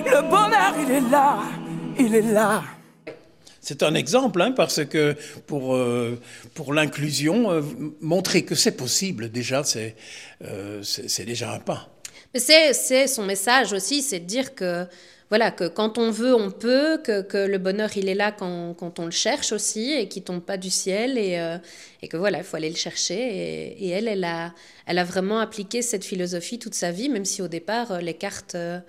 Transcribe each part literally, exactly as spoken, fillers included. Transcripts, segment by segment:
Le bonheur, il est là, il est là. C'est un exemple, hein, parce que pour, euh, pour l'inclusion, euh, montrer que c'est possible, déjà, c'est, euh, c'est, c'est déjà un pas. Mais c'est, c'est son message aussi, c'est de dire que, voilà, que quand on veut, on peut, que, que le bonheur, il est là quand, quand on le cherche aussi, et qu'il ne tombe pas du ciel, et, euh, et que voilà, il faut aller le chercher. Et, et elle, elle a, elle a vraiment appliqué cette philosophie toute sa vie, même si au départ, les cartes... Euh,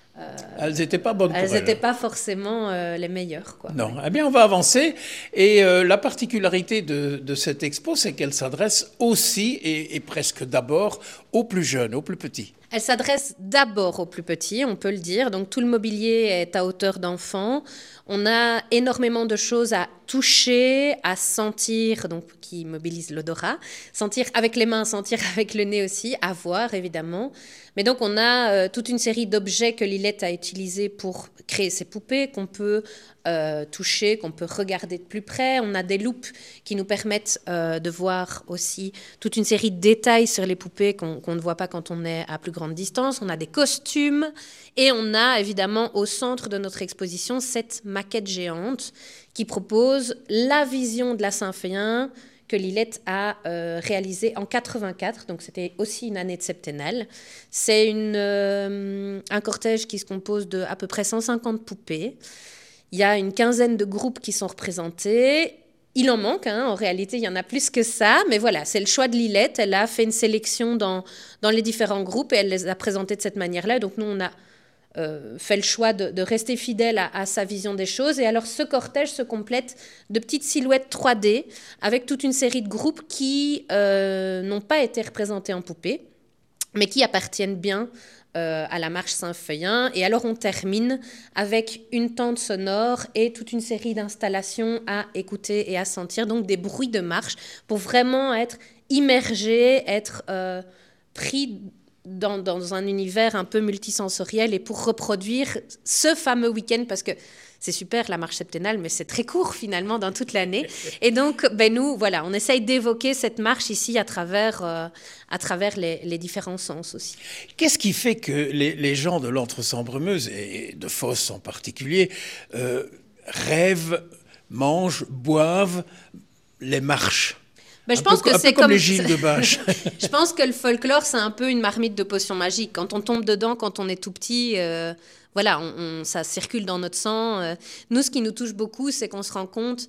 elles n'étaient pas bonnes pour elle. Elles n'étaient pas forcément euh, les meilleures, quoi. Non. Eh bien, on va avancer. Et euh, la particularité de, de cette expo, c'est qu'elle s'adresse aussi, et, et presque d'abord, aux plus jeunes, aux plus petits. Elle s'adresse d'abord aux plus petits, on peut le dire. Donc tout le mobilier est à hauteur d'enfant. On a énormément de choses à toucher, à sentir, donc qui mobilise l'odorat, sentir avec les mains, sentir avec le nez aussi, à voir évidemment. Mais donc on a euh, toute une série d'objets que Lilette a utilisés pour créer ces poupées qu'on peut euh, toucher, qu'on peut regarder de plus près. On a des loupes qui nous permettent euh, de voir aussi toute une série de détails sur les poupées qu'on, qu'on ne voit pas quand on est à plus grande distance. On a des costumes et on a évidemment au centre de notre exposition cette maquette géante qui propose la vision de la Saint-Féin que Lilette a euh, réalisée en quatre-vingt-quatre, donc c'était aussi une année de septennale. C'est une, euh, un cortège qui se compose de à peu près cent cinquante poupées. Il y a une quinzaine de groupes qui sont représentés. Il en manque, hein, en réalité, il y en a plus que ça, mais voilà, c'est le choix de Lilette. Elle a fait une sélection dans, dans les différents groupes et elle les a présentés de cette manière-là. Donc nous, on a Euh, fait le choix de, de rester fidèle à, à sa vision des choses. Et alors, ce cortège se complète de petites silhouettes trois D avec toute une série de groupes qui euh, n'ont pas été représentés en poupée, mais qui appartiennent bien euh, à la marche Saint-Féin. Et alors, on termine avec une tente sonore et toute une série d'installations à écouter et à sentir, donc des bruits de marche, pour vraiment être immergé, être euh, pris Dans, dans un univers un peu multisensoriel et pour reproduire ce fameux week-end, parce que c'est super la marche septennale, mais c'est très court finalement dans toute l'année. Et donc, ben nous, voilà, on essaye d'évoquer cette marche ici à travers, euh, à travers les, les différents sens aussi. Qu'est-ce qui fait que les, les gens de l'Entre-Sambre-Meuse, et de Fos en particulier, euh, rêvent, mangent, boivent les marches ? Ben, je un pense peu, que un c'est peu comme, comme les Gilles de Bâche. Je pense que le folklore, c'est un peu une marmite de potions magiques. Quand on tombe dedans, quand on est tout petit, euh, voilà, on, on, ça circule dans notre sang. Euh. Nous, ce qui nous touche beaucoup, c'est qu'on se rend compte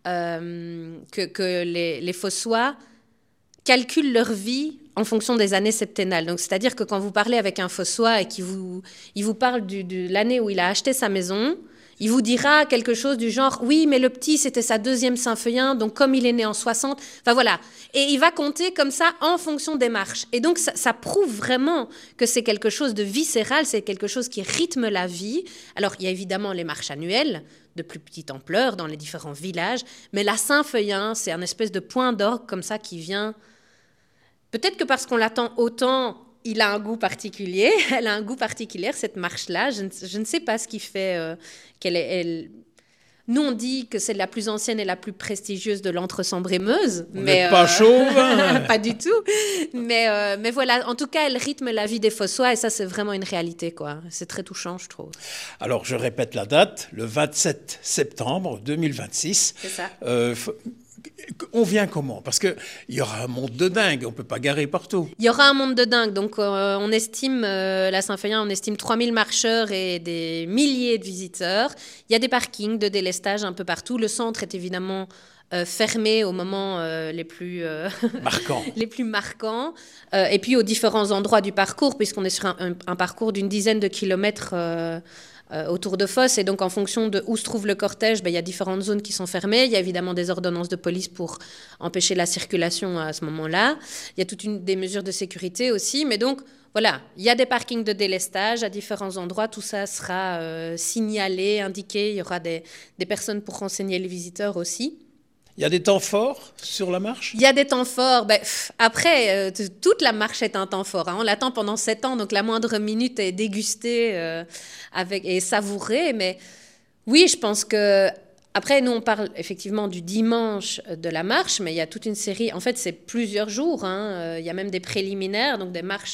euh, que, que les, les Fossois calculent leur vie en fonction des années septennales. Donc, c'est-à-dire que quand vous parlez avec un Fossois et qu'il vous, il vous parle du, de l'année où il a acheté sa maison, il vous dira quelque chose du genre « Oui, mais le petit, c'était sa deuxième Saint-Féin, donc comme il est né en soixante... » Enfin, voilà. Et il va compter comme ça en fonction des marches. Et donc, ça, ça prouve vraiment que c'est quelque chose de viscéral, c'est quelque chose qui rythme la vie. Alors, il y a évidemment les marches annuelles, de plus petite ampleur, dans les différents villages. Mais la Saint-Féin, c'est un espèce de point d'orgue comme ça qui vient... Peut-être que parce qu'on l'attend autant... Il a un goût particulier, elle a un goût particulier, cette marche-là. Je ne, je ne sais pas ce qui fait euh, qu'elle est... Elle... Nous, on dit que c'est la plus ancienne et la plus prestigieuse de l'Entre-Sambre-et-Meuse. Vous mais n'êtes pas euh... chauve hein. Pas du tout. Mais, euh, mais voilà, en tout cas, elle rythme la vie des Fossois et ça, c'est vraiment une réalité, quoi. C'est très touchant, je trouve. Alors, je répète la date, le vingt-sept septembre deux mille vingt-six. C'est ça. Euh, f... On vient comment ? Parce qu'il y aura un monde de dingue, on ne peut pas garer partout. Il y aura un monde de dingue. Donc, euh, on estime, euh, la Saint-Féin, on estime trois mille marcheurs et des milliers de visiteurs. Il y a des parkings de délestage un peu partout. Le centre est évidemment euh, fermé aux moments euh, les plus euh, marquants. les plus marquants. Euh, et puis, aux différents endroits du parcours, puisqu'on est sur un, un, un parcours d'une dizaine de kilomètres euh, Euh, autour de Fos, et donc en fonction de où se trouve le cortège, ben, il y a différentes zones qui sont fermées. Il y a évidemment des ordonnances de police pour empêcher la circulation à ce moment-là. Il y a toutes une, des mesures de sécurité aussi, mais donc voilà, il y a des parkings de délestage à différents endroits, tout ça sera euh, signalé, indiqué, il y aura des, des personnes pour renseigner les visiteurs aussi. Il y a des temps forts sur la marche ? Il y a des temps forts. Ben, pff, après, euh, t- toute la marche est un temps fort. Hein. On l'attend pendant sept ans, donc la moindre minute est dégustée euh, avec, et savourée. Mais oui, je pense que... Après, nous, on parle effectivement du dimanche de la marche, mais il y a toute une série... En fait, c'est plusieurs jours. Hein. Il y a même des préliminaires, donc des marches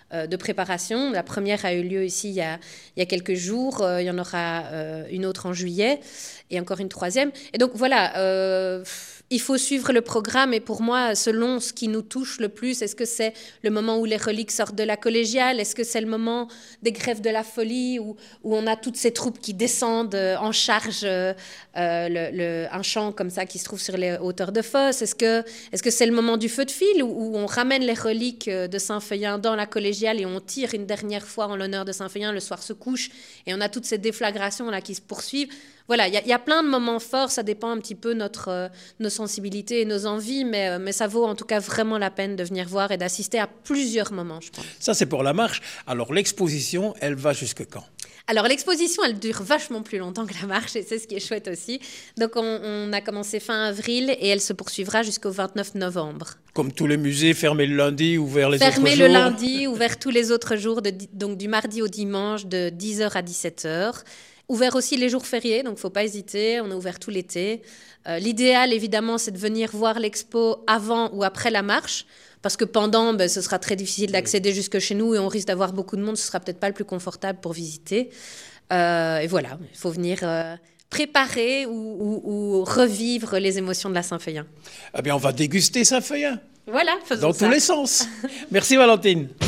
euh, de préparation. La première a eu lieu ici il y a, il y a quelques jours. Euh, il y en aura euh, une autre en juillet et encore une troisième. Et donc voilà, euh, il faut suivre le programme. Et pour moi, selon ce qui nous touche le plus, est-ce que c'est le moment où les reliques sortent de la collégiale? Est-ce que c'est le moment des grèves de la folie où, où on a toutes ces troupes qui descendent en charge euh, le, le, un champ comme ça qui se trouve sur les hauteurs de Fos? Est-ce que est-ce que c'est le moment du feu de file où, où on ramène les reliques de Saint-Feuillin dans la collégiale et on tire une dernière fois en l'honneur de Saint-Feuillin, le soir se couche et on a toutes ces déflagrations là qui se poursuivent? Voilà, il y, y a plein de moments forts, ça dépend un petit peu de notre, euh, nos sensibilités et nos envies, mais, euh, mais ça vaut en tout cas vraiment la peine de venir voir et d'assister à plusieurs moments, je pense. Ça, c'est pour la marche. Alors, l'exposition, elle va jusque quand? Alors, l'exposition, elle dure vachement plus longtemps que la marche, et c'est ce qui est chouette aussi. Donc, on, on a commencé fin avril, et elle se poursuivra jusqu'au vingt-neuf novembre. Comme tous les musées, fermés le lundi, ouverts les Fermé autres jours? Fermé le lundi, ouvert tous les autres jours, de, donc du mardi au dimanche, de dix heures à dix-sept heures. Ouvert aussi les jours fériés, donc il ne faut pas hésiter, on est ouvert tout l'été. Euh, l'idéal, évidemment, c'est de venir voir l'expo avant ou après la marche, parce que pendant, ben, ce sera très difficile d'accéder jusque chez nous et on risque d'avoir beaucoup de monde, ce ne sera peut-être pas le plus confortable pour visiter. Euh, et voilà, il faut venir euh, préparer ou, ou, ou revivre les émotions de la Saint-Feuillin. Eh bien, on va déguster Saint-Feuillin. Voilà, faisons Dans ça. tous les sens. Merci Valentine.